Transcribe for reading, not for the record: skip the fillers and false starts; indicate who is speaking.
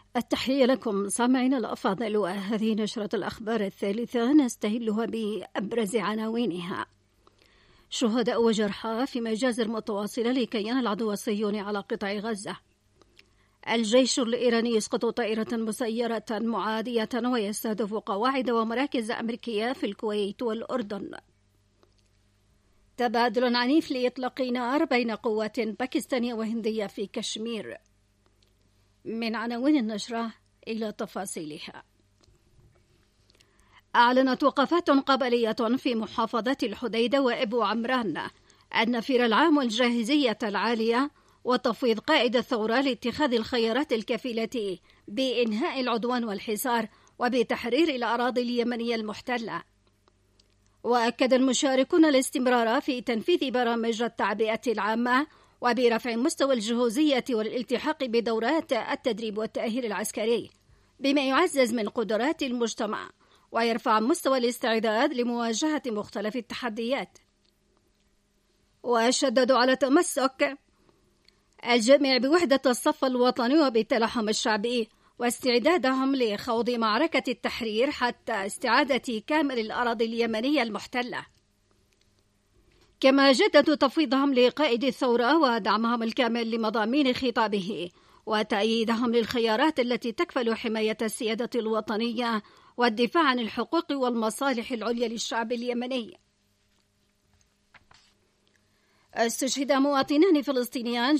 Speaker 1: التحية لكم سامعين الأفاضل، وهذه نشرة الأخبار الثالثة نستهلها بأبرز عناوينها. شهداء وجرحى في مجازر متواصلة لكيان العدو الصهيوني على قطاع غزة. الجيش الإيراني يسقط طائرة مسيرة معادية ويستهدف قواعد ومراكز أمريكية في الكويت والأردن. تبادل عنيف لإطلاق نار بين قوات باكستانية وهندية في كشمير. من عناوين النشرة إلى تفاصيلها. أعلنت وقفات قبلية في محافظة الحديدة وأبو عمران النفير العام والجاهزية العالية وتفويض قائد الثورة لاتخاذ الخيارات الكفيلة بإنهاء العدوان والحصار وبتحرير الأراضي اليمنية المحتلة. وأكد المشاركون الاستمرار في تنفيذ برامج التعبئة العامة وبرفع مستوى الجهوزية والالتحاق بدورات التدريب والتأهيل العسكري بما يعزز من قدرات المجتمع ويرفع مستوى الاستعداد لمواجهة مختلف التحديات. وشددوا على تمسك الجميع بوحدة الصف الوطني وبالتلاحم الشعبي واستعدادهم لخوض معركة التحرير حتى استعادة كامل الأراضي اليمنية المحتلة. كما جددوا تفويضهم لقائد الثورة ودعمهم الكامل لمضامين خطابه وتأييدهم للخيارات التي تكفل حماية السيادة الوطنية والدفاع عن الحقوق والمصالح العليا للشعب اليمني. استشهد مواطنان فلسطينيان